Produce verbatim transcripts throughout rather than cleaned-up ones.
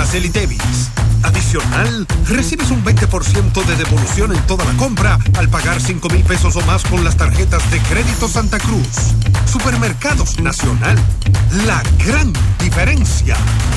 Araceli Davis. Adicional, recibes un veinte por ciento de devolución en toda la compra al pagar cinco mil pesos o más con las tarjetas de crédito Santa Cruz. Supermercados Nacional, la gran diferencia.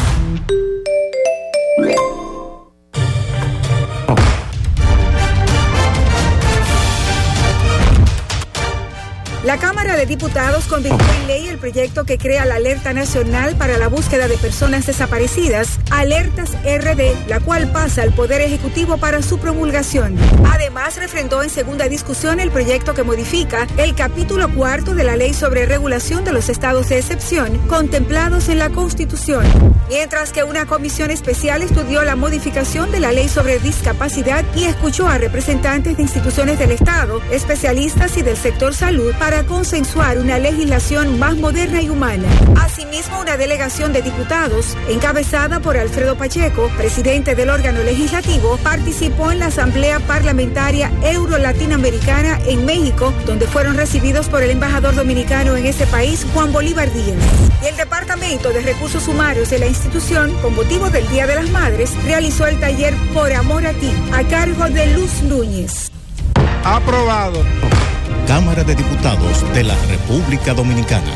La Cámara de Diputados convirtió en ley el proyecto que crea la Alerta Nacional para la Búsqueda de Personas Desaparecidas, Alertas R D, la cual pasa al Poder Ejecutivo para su promulgación. Además, refrendó en segunda discusión el proyecto que modifica el capítulo cuarto de la Ley sobre Regulación de los Estados de Excepción, contemplados en la Constitución. Mientras que una comisión especial estudió la modificación de la Ley sobre Discapacidad y escuchó a representantes de instituciones del Estado, especialistas y del sector salud para consensuar una legislación más moderna y humana. Asimismo, una delegación de diputados, encabezada por Alfredo Pacheco, presidente del órgano legislativo, participó en la Asamblea Parlamentaria Euro-Latinoamericana en México, donde fueron recibidos por el embajador dominicano en ese país, Juan Bolívar Díaz. Y el Departamento de Recursos Humanos de la institución, con motivo del Día de las Madres, realizó el taller Por Amor a Ti, a cargo de Luz Núñez. Aprobado. Cámara de Diputados de la República Dominicana.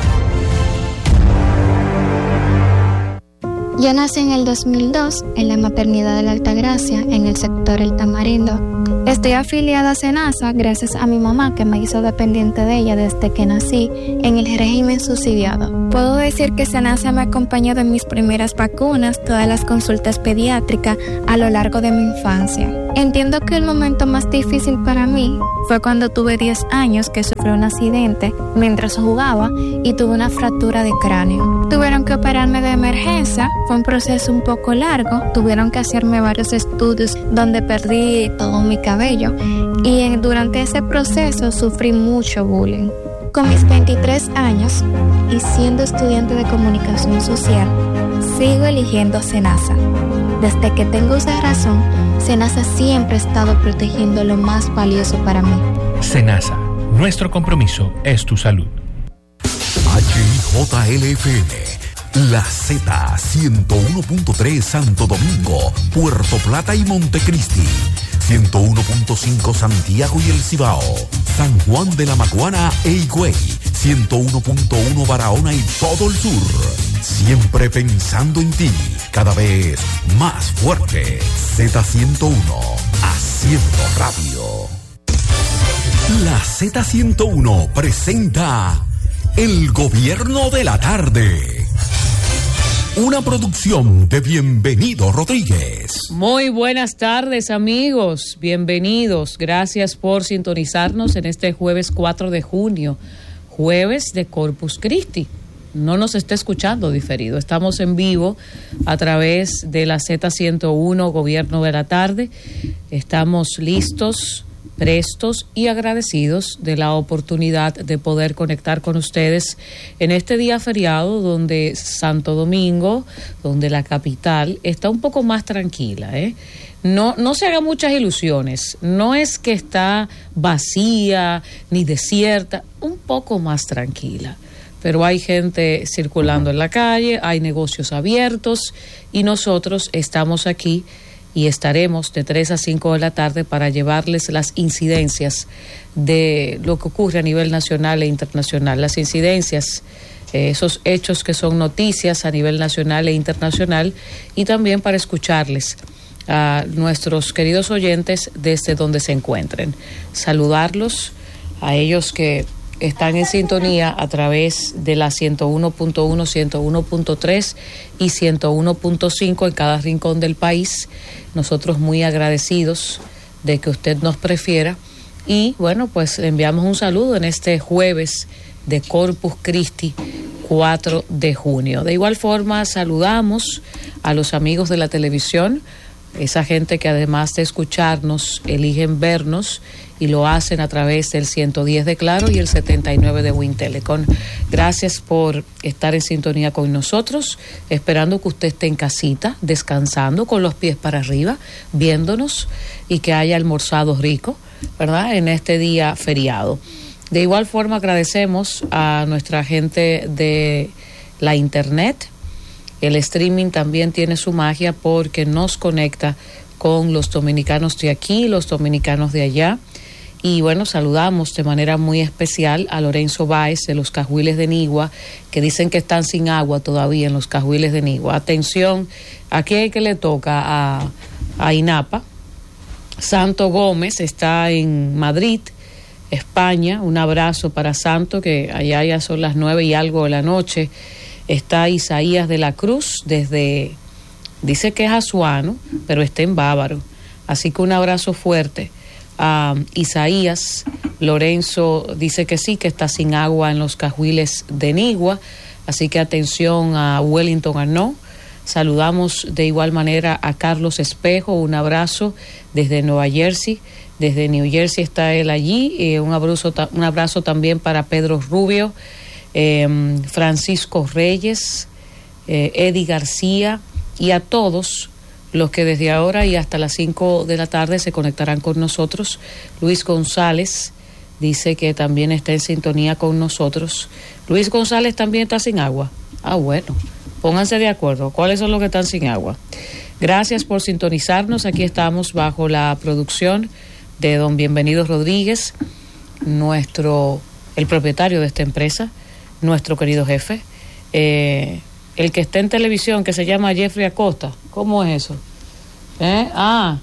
Yo nací en el dos mil dos en la maternidad de la Altagracia, en el sector El Tamarindo. Estoy afiliada a SENASA gracias a mi mamá, que me hizo dependiente de ella desde que nací en el régimen subsidiado. Puedo decir que SENASA me ha acompañado en mis primeras vacunas, todas las consultas pediátricas a lo largo de mi infancia. Entiendo que el momento más difícil para mí fue cuando tuve diez años, que sufrí un accidente mientras jugaba y tuve una fractura de cráneo. Tuvieron que operarme de emergencia, fue un proceso un poco largo, tuvieron que hacerme varios estudios donde perdí todo mi cabello y en, durante ese proceso sufrí mucho bullying. Con mis veintitrés años y siendo estudiante de comunicación social, sigo eligiendo SENASA. Desde que tengo uso de razón, SENASA siempre ha estado protegiendo lo más valioso para mí. SENASA, nuestro compromiso es tu salud. H I J L F M, La Z, ciento uno punto tres Santo Domingo, Puerto Plata y Montecristi, ciento uno punto cinco Santiago y El Cibao, San Juan de la Maguana e Higüey, ciento uno punto uno Barahona y todo el sur. Siempre pensando en ti, cada vez más fuerte. Z ciento uno, haciendo radio. La Z ciento uno presenta El Gobierno de la Tarde. Una producción de Bienvenido Rodríguez. Muy buenas tardes, amigos. Bienvenidos. Gracias por sintonizarnos en este jueves cuatro de junio, jueves de Corpus Christi. No nos está escuchando diferido. Estamos en vivo a través de la Z ciento uno, Gobierno de la Tarde. Estamos listos, prestos y agradecidos de la oportunidad de poder conectar con ustedes en este día feriado donde Santo Domingo, donde la capital está un poco más tranquila, ¿eh? No, no se hagan muchas ilusiones. No es que está vacía ni desierta, un poco más tranquila. Pero hay gente circulando en la calle, hay negocios abiertos y nosotros estamos aquí y estaremos de tres a cinco de la tarde para llevarles las incidencias de lo que ocurre a nivel nacional e internacional, las incidencias, eh, esos hechos que son noticias a nivel nacional e internacional, y también para escucharles a nuestros queridos oyentes desde donde se encuentren. Saludarlos a ellos que están en sintonía a través de la ciento uno punto uno, ciento uno punto tres y ciento uno punto cinco en cada rincón del país. Nosotros muy agradecidos de que usted nos prefiera y bueno, pues le enviamos un saludo en este jueves de Corpus Christi cuatro de junio. De igual forma saludamos a los amigos de la televisión, esa gente que además de escucharnos eligen vernos y lo hacen a través del ciento diez de Claro y el setenta y nueve de Wintelecom. Gracias por estar en sintonía con nosotros, esperando que usted esté en casita, descansando, con los pies para arriba, viéndonos y que haya almorzado rico, ¿verdad?, en este día feriado. De igual forma agradecemos a nuestra gente de la internet, El streaming también tiene su magia porque nos conecta con los dominicanos de aquí, los dominicanos de allá. Y bueno, saludamos de manera muy especial a Lorenzo Báez de los Cajuiles de Nigua, que dicen que están sin agua todavía en los Cajuiles de Nigua. Atención, aquí hay que le toca a, a INAPA. Santo Gómez está en Madrid, España. Un abrazo para Santo, que allá ya son las nueve y algo de la noche. Está Isaías de la Cruz desde, dice que es Azuano, pero está en Bávaro. Así que un abrazo fuerte a Isaías. Lorenzo dice que sí, que está sin agua en los Cajuiles de Nigua, así que atención a Wellington Arnaud. Saludamos de igual manera a Carlos Espejo, un abrazo desde Nueva Jersey, desde New Jersey está él allí. Eh, un abrazo, un abrazo también para Pedro Rubio, eh, Francisco Reyes, eh, Eddie García y a todos los que desde ahora y hasta las cinco de la tarde se conectarán con nosotros. Luis González dice que también está en sintonía con nosotros. Luis González también está sin agua. Ah, bueno, pónganse de acuerdo. ¿Cuáles son los que están sin agua? Gracias por sintonizarnos. Aquí estamos bajo la producción de don Bienvenido Rodríguez, nuestro, el propietario de esta empresa, nuestro querido jefe. Eh, el que está en televisión, que se llama Jeffrey Acosta. ¿Cómo es eso? ¿Eh? Ah,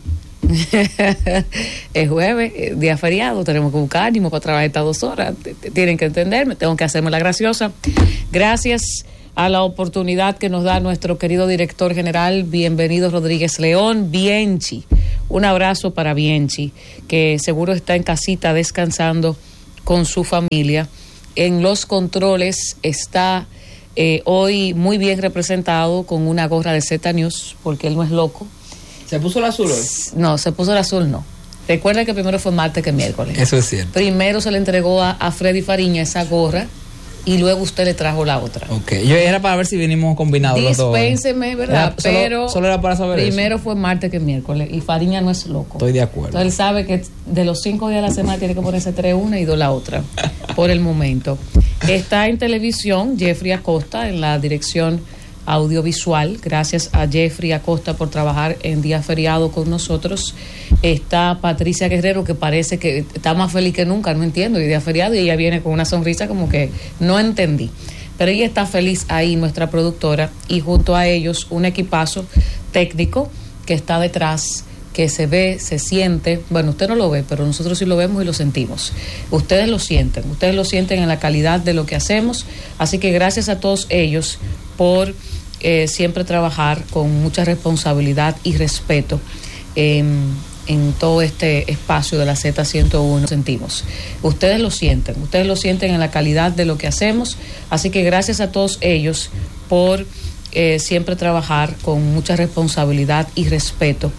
es jueves, día feriado, tenemos que buscar ánimo para trabajar estas dos horas. Tienen que entenderme, tengo que hacerme la graciosa. Gracias a la oportunidad que nos da nuestro querido director general, Bienvenido Rodríguez León, Bienchi. Un abrazo para Bienchi, que seguro está en casita descansando con su familia. En los controles está Eh, hoy muy bien representado con una gorra de Z News, porque él no es loco. ¿Se puso el azul hoy? No, se puso el azul no. Recuerda que primero fue martes que miércoles. Eso es cierto. Primero se le entregó a, a Freddy Fariña esa gorra y luego usted le trajo la otra. Ok, yo era para ver si venimos combinados los dos. Dispénseme, ¿verdad? Era, solo, Pero solo era para saber primero eso. Fue martes que miércoles y Fariña no es loco. Estoy de acuerdo. Entonces él sabe que de los cinco días de la semana tiene que ponerse tres una y dos la otra, por el momento. Está en televisión Jeffrey Acosta en la dirección audiovisual. Gracias a Jeffrey Acosta por trabajar en día feriado con nosotros. Está Patricia Guerrero, que parece que está más feliz que nunca, no entiendo, y día feriado, y ella viene con una sonrisa como que no entendí. Pero ella está feliz ahí, nuestra productora, y junto a ellos un equipazo técnico que está detrás, que se ve, se siente. Bueno, usted no lo ve, pero nosotros sí lo vemos y lo sentimos. Ustedes lo sienten, ustedes lo sienten en la calidad de lo que hacemos. Así que gracias a todos ellos por eh, siempre trabajar con mucha responsabilidad y respeto en, en todo este espacio de la Z ciento uno. Sentimos. Ustedes lo sienten, ustedes lo sienten en la calidad de lo que hacemos. Así que gracias a todos ellos por eh, siempre trabajar con mucha responsabilidad y respeto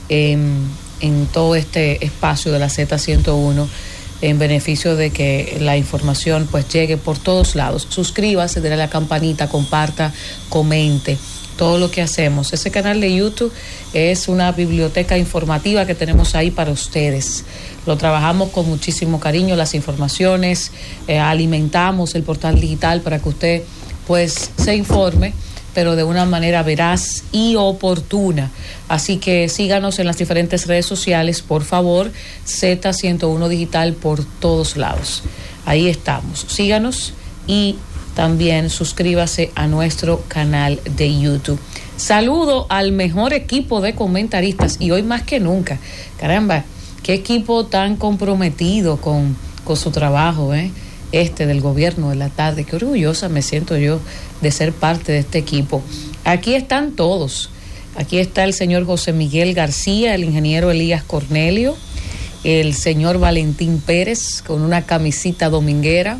En, en todo este espacio de la Z ciento uno, en beneficio de que la información pues llegue por todos lados. Suscríbase, denle a la campanita, comparta, comente todo lo que hacemos. Ese canal de YouTube es una biblioteca informativa que tenemos ahí para ustedes. Lo trabajamos con muchísimo cariño, las informaciones, eh, alimentamos el portal digital para que usted pues se informe, pero de una manera veraz y oportuna. Así que síganos en las diferentes redes sociales, por favor, Z ciento uno Digital por todos lados. Ahí estamos. Síganos y también suscríbase a nuestro canal de YouTube. Saludo al mejor equipo de comentaristas y hoy más que nunca. Caramba, qué equipo tan comprometido con, con su trabajo, ¿eh? Este del gobierno de la tarde. Qué orgullosa me siento yo de ser parte de este equipo. Aquí están todos. Aquí está el señor José Miguel García, el ingeniero Elías Cornelio, el señor Valentín Pérez con una camisita dominguera.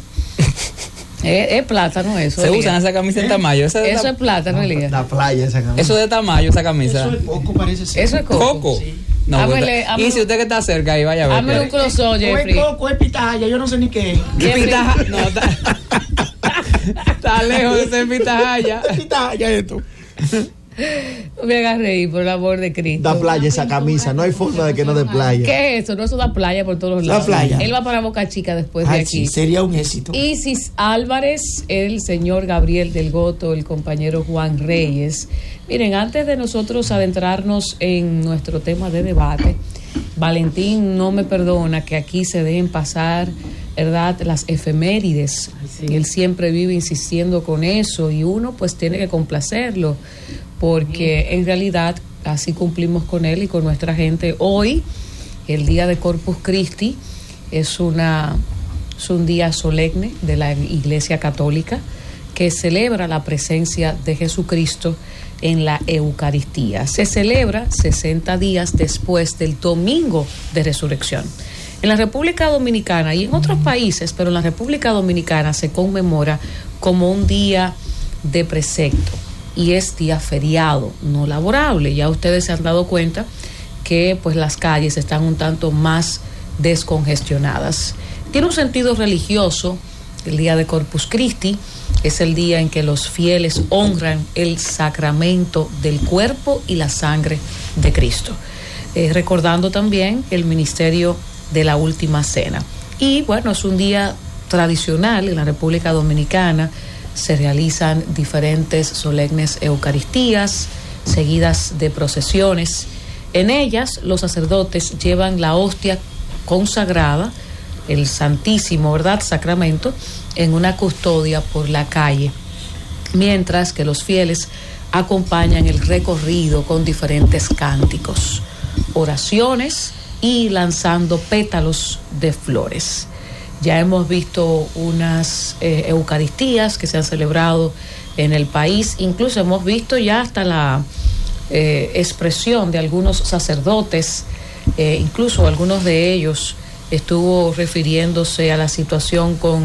Es, es plátano eso. Se Elías. usan esa camisa en Tamayo. Esa Eso la, es plátano, Elías. La playa esa camisa. Eso de Tamayo, esa camisa. Eso es poco, parece ser. Eso es coco. ¿Coco? Sí. No, Hámele, pues, hámele- y si usted que está cerca ahí, vaya a ver. Hazme un close-up, Jeffrey. O es coco, es pitaya, yo no sé ni qué. ¿Qué pitaja? No, está, está lejos de ser pitahaya. Es pitaya esto. Me hagas reír, por el amor de Cristo. Da playa esa camisa, no hay forma de que no dé playa. ¿Qué es eso? No, eso da playa por todos Da lados. playa. Él va para Boca Chica después Ay, de aquí. sí, sería un éxito. Isis Álvarez, el señor Gabriel del Goto, el compañero Juan Reyes. Miren, antes de nosotros adentrarnos en nuestro tema de debate, Valentín no me perdona que aquí se dejen pasar, ¿verdad?, las efemérides. Ay, sí. Él siempre vive insistiendo con eso y uno pues tiene que complacerlo, porque en realidad así cumplimos con él y con nuestra gente. Hoy, el día de Corpus Christi, es, una, es un día solemne de la Iglesia Católica que celebra la presencia de Jesucristo en la Eucaristía. Se celebra sesenta días después del Domingo de Resurrección. En la República Dominicana y en otros países, pero en la República Dominicana se conmemora como un día de precepto y es día feriado, no laborable. Ya ustedes se han dado cuenta que pues las calles están un tanto más descongestionadas. Tiene un sentido religioso. El día de Corpus Christi es el día en que los fieles honran el sacramento del cuerpo y la sangre de Cristo, eh, recordando también el ministerio de la Última Cena. Y bueno, es un día tradicional en la República Dominicana. Se realizan diferentes solemnes eucaristías seguidas de procesiones. En ellas los sacerdotes llevan la hostia consagrada, el Santísimo, ¿verdad?, Sacramento, en una custodia por la calle, mientras que los fieles acompañan el recorrido con diferentes cánticos, oraciones y lanzando pétalos de flores. Ya hemos visto unas eh, eucaristías que se han celebrado en el país, incluso hemos visto ya hasta la eh, expresión de algunos sacerdotes, eh, incluso algunos de ellos estuvo refiriéndose a la situación con